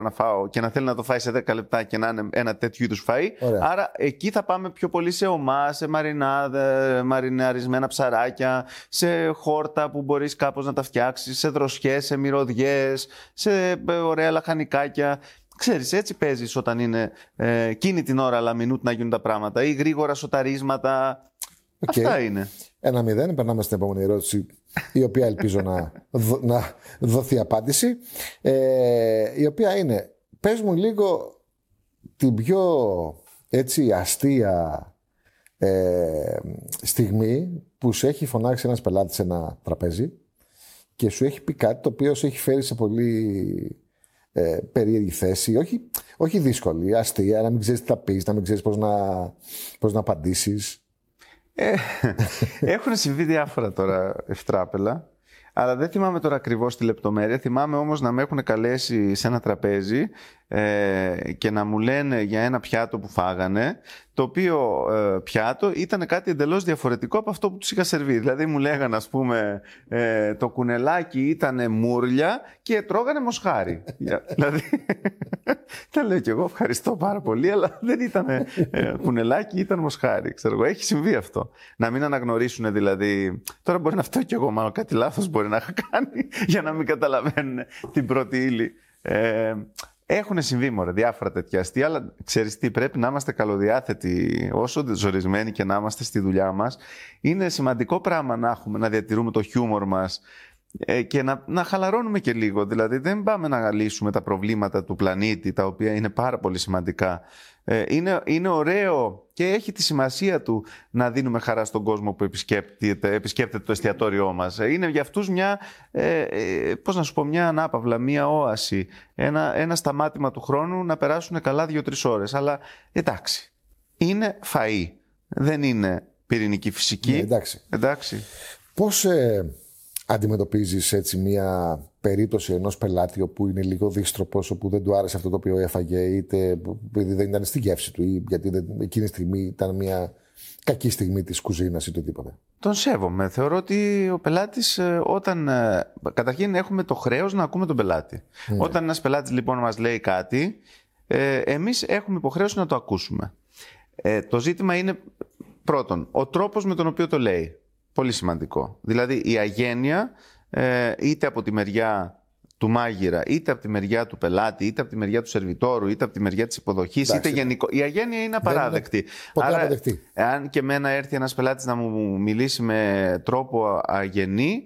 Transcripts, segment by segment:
να φάω και να θέλει να το φάει σε 10 λεπτά και να είναι ένα τέτοιου είδους φαΐ. Ωραία. Άρα εκεί θα πάμε πιο πολύ σε ομά, σε μαριναρισμένα ψαράκια, σε χόρτα που μπορείς κάπως να τα φτιάξεις, σε δροσιές, σε μυρωδιές, σε ωραία λαχανικάκια. Ξέρεις, έτσι παίζεις όταν είναι εκείνη την ώρα λαμινούτ να γίνουν τα πράγματα ή γρήγορα σοταρίσματα. Αυτά είναι. 1-0, περνάμε στην επόμενη ερώτηση, η οποία ελπίζω να δοθεί απάντηση. Η οποία είναι, πες μου λίγο την πιο έτσι αστεία στιγμή που σου έχει φωνάξει ένας πελάτης σε ένα τραπέζι και σου έχει πει κάτι το οποίο σε έχει φέρει σε πολύ περίεργη θέση, όχι δύσκολη, αστεία, να μην ξέρεις τι θα πεις, να μην ξέρεις πώς να απαντήσεις. Έχουν συμβεί διάφορα τώρα ευτράπελα, αλλά δεν θυμάμαι τώρα ακριβώς τη λεπτομέρεια. Θυμάμαι όμως να με έχουν καλέσει σε ένα τραπέζι και να μου λένε για ένα πιάτο που φάγανε, το οποίο πιάτο ήταν κάτι εντελώς διαφορετικό από αυτό που τους είχα σερβεί. Δηλαδή μου λέγανε, ας πούμε, το κουνελάκι ήταν μούρλια και τρώγανε μοσχάρι. Δηλαδή, τα λέω κι εγώ, ευχαριστώ πάρα πολύ, αλλά δεν ήταν κουνελάκι, ήταν μοσχάρι. Ξέρω εγώ, έχει συμβεί αυτό. Να μην αναγνωρίσουν δηλαδή. Τώρα μπορεί να φταίω κι εγώ, μάλλον κάτι λάθος μπορεί να είχα κάνει για να μην καταλαβαίνουν την πρώτη ύλη. Έχουν συμβεί μωρέ, διάφορα τέτοια αστεία, αλλά ξέρεις τι, πρέπει να είμαστε καλοδιάθετοι όσο ζορισμένοι και να είμαστε στη δουλειά μας. Είναι σημαντικό πράγμα να διατηρούμε το χιούμορ μας και να χαλαρώνουμε και λίγο. Δηλαδή δεν πάμε να λύσουμε τα προβλήματα του πλανήτη, τα οποία είναι πάρα πολύ σημαντικά. Είναι ωραίο και έχει τη σημασία του να δίνουμε χαρά στον κόσμο που επισκέπτεται το εστιατόριό μας. Είναι για αυτούς μια ανάπαυλα, μια όαση, ένα σταμάτημα του χρόνου να περάσουν καλά 2-3 ώρες. Αλλά εντάξει, είναι φαΐ, δεν είναι πυρηνική φυσική. Ναι, εντάξει. Πώς αντιμετωπίζεις έτσι μια περίπτωση ενός πελάτη όπου είναι λίγο δύστροπος, όπου δεν του άρεσε αυτό το οποίο έφαγε, είτε επειδή δεν ήταν στη γεύση του ή γιατί εκείνη τη στιγμή ήταν μια κακή στιγμή της κουζίνας ή οτιδήποτε? Τον σέβομαι. Θεωρώ ότι ο πελάτης καταρχήν έχουμε το χρέος να ακούμε τον πελάτη. Ναι. Όταν ένας πελάτης λοιπόν μας λέει κάτι, εμείς έχουμε υποχρέωση να το ακούσουμε. Το ζήτημα είναι πρώτον ο τρόπος με τον οποίο το λέει. Πολύ σημαντικό. Δηλαδή η αγένεια είτε από τη μεριά του μάγειρα, είτε από τη μεριά του πελάτη, είτε από τη μεριά του σερβιτόρου, είτε από τη μεριά της υποδοχής, είτε γενικό. Η αγένεια είναι απαράδεκτη. Άρα, αν και εμένα έρθει ένας πελάτης να μου μιλήσει με τρόπο αγενή,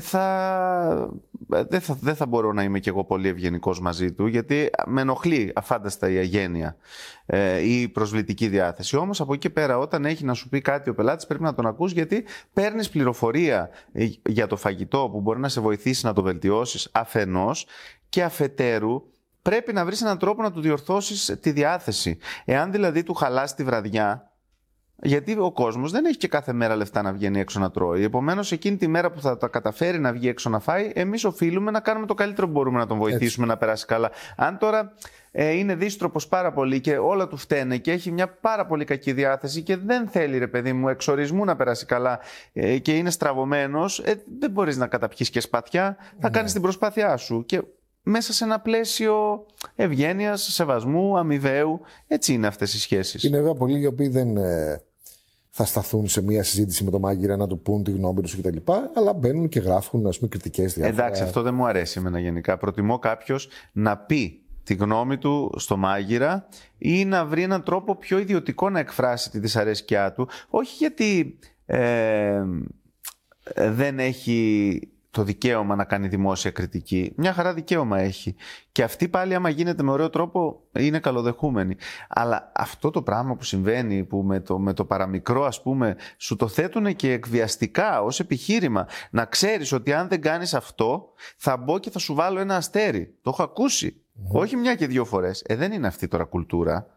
δεν θα μπορώ να είμαι κι εγώ πολύ ευγενικός μαζί του, γιατί με ενοχλεί αφάνταστα η αγένεια ή η προσβλητική διάθεση. Όμως από εκεί πέρα, όταν έχει να σου πει κάτι ο πελάτης, πρέπει να τον ακούς, γιατί παίρνεις πληροφορία για το φαγητό που μπορεί να σε βοηθήσει να το βελτιώσεις αφενός, και αφετέρου πρέπει να βρεις έναν τρόπο να του διορθώσεις τη διάθεση. Εάν δηλαδή του χαλάσει τη βραδιά, γιατί ο κόσμος δεν έχει και κάθε μέρα λεφτά να βγαίνει έξω να τρώει. Επομένως, εκείνη τη μέρα που θα τα καταφέρει να βγει έξω να φάει, εμείς οφείλουμε να κάνουμε το καλύτερο που μπορούμε να τον βοηθήσουμε να περάσει καλά. Αν τώρα είναι δύστροπος πάρα πολύ και όλα του φταίνε και έχει μια πάρα πολύ κακή διάθεση και δεν θέλει, ρε παιδί μου, εξορισμού να περάσει καλά και είναι στραβωμένος, δεν μπορείς να καταπιείς και σπαθιά. Θα κάνεις την προσπάθειά σου. Και μέσα σε ένα πλαίσιο ευγένειας, σεβασμού, αμοιβαίου. Έτσι είναι αυτές οι σχέσεις. Είναι βέβαια πολλοί οι οποίοι δεν θα σταθούν σε μια συζήτηση με τον μάγειρα να του πούν τη γνώμη τους κτλ. Αλλά μπαίνουν και γράφουν, ας πούμε, κριτικές διάφορα. Εντάξει, αυτό δεν μου αρέσει εμένα γενικά. Προτιμώ κάποιος να πει τη γνώμη του στο μάγειρα ή να βρει έναν τρόπο πιο ιδιωτικό να εκφράσει τη δυσαρέσκειά του. Όχι γιατί δεν έχει το δικαίωμα να κάνει δημόσια κριτική. Μια χαρά δικαίωμα έχει. Και αυτή πάλι, άμα γίνεται με ωραίο τρόπο, είναι καλοδεχούμενη. Αλλά αυτό το πράγμα που συμβαίνει, που με το παραμικρό, ας πούμε, σου το θέτουν και εκβιαστικά ως επιχείρημα. Να ξέρεις ότι αν δεν κάνεις αυτό, θα μπω και θα σου βάλω ένα αστέρι. Το έχω ακούσει. Όχι μια και 2 φορές. Δεν είναι αυτή τώρα κουλτούρα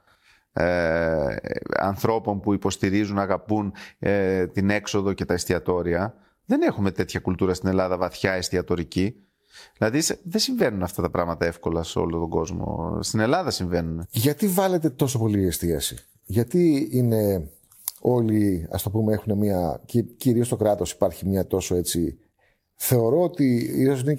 ανθρώπων που υποστηρίζουν, αγαπούν την έξοδο και τα εστιατόρια. Δεν έχουμε τέτοια κουλτούρα στην Ελλάδα βαθιά εστιατορική. Δηλαδή δεν συμβαίνουν αυτά τα πράγματα εύκολα σε όλο τον κόσμο. Στην Ελλάδα συμβαίνουν. Γιατί βάλετε τόσο πολύ εστίαση? Γιατί είναι όλοι, ας το πούμε, έχουν μια, κυρίως στο κράτος υπάρχει μια τόσο έτσι... Θεωρώ ότι ίσως είναι